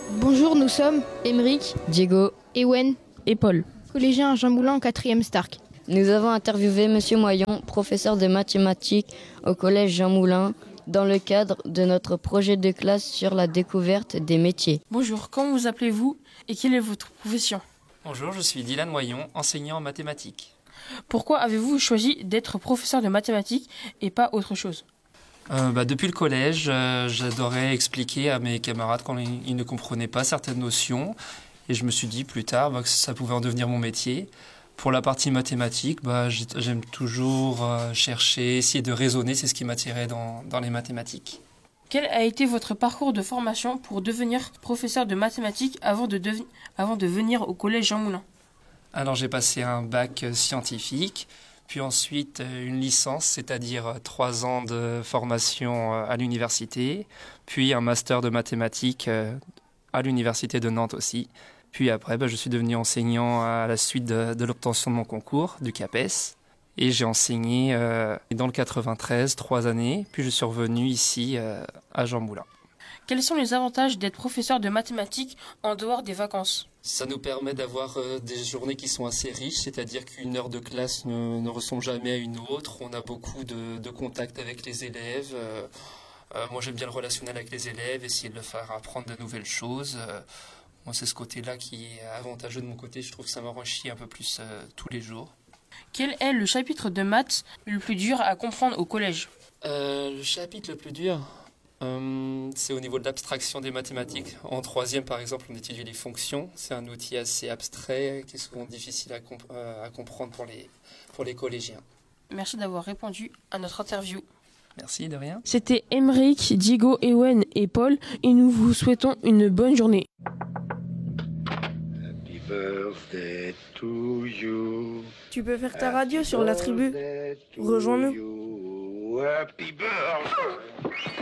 Bonjour, nous sommes Émeric, Diego, Ewen et Paul, collégiens à Jean Moulin en 4e Stark. Nous avons interviewé Monsieur Moyon, professeur de mathématiques au collège Jean Moulin, dans le cadre de notre projet de classe sur la découverte des métiers. Bonjour, comment vous appelez-vous et quelle est votre profession? Bonjour, je suis Dylan Moyon, enseignant en mathématiques. Pourquoi avez-vous choisi d'être professeur de mathématiques et pas autre chose? Depuis le collège, j'adorais expliquer à mes camarades quand ils ne comprenaient pas certaines notions. Et je me suis dit plus tard que ça pouvait en devenir mon métier. Pour la partie mathématique, j'aime toujours chercher, essayer de raisonner, c'est ce qui m'attirait dans les mathématiques. Quel a été votre parcours de formation pour devenir professeur de mathématiques avant de venir au collège Jean Moulin? Alors j'ai passé un bac scientifique, puis ensuite une licence, c'est-à-dire 3 ans de formation à l'université, puis un master de mathématiques à l'université de Nantes aussi. Puis après, je suis devenu enseignant à la suite de l'obtention de mon concours, du CAPES. Et j'ai enseigné dans le 93, 3 années, puis je suis revenu ici à Jean Moulin. Quels sont les avantages d'être professeur de mathématiques en dehors des vacances? Ça nous permet d'avoir des journées qui sont assez riches, c'est-à-dire qu'une heure de classe ne ressemble jamais à une autre. On a beaucoup de contacts avec les élèves. Moi, j'aime bien le relationnel avec les élèves, essayer de leur faire apprendre de nouvelles choses. Moi, c'est ce côté-là qui est avantageux de mon côté. Je trouve que ça m'enrichit un peu plus tous les jours. Quel est le chapitre de maths le plus dur à comprendre au collège? Le chapitre le plus dur, c'est au niveau de l'abstraction des mathématiques. En 3e, par exemple, on étudie les fonctions. C'est un outil assez abstrait qui est souvent difficile à comprendre pour les collégiens. Merci d'avoir répondu à notre interview. Merci, de rien. C'était Émeric, Diego, Ewen et Paul et nous vous souhaitons une bonne journée. Happy birthday to you. Tu peux faire ta radio sur la tribu. Rejoins-nous. Happy birthday.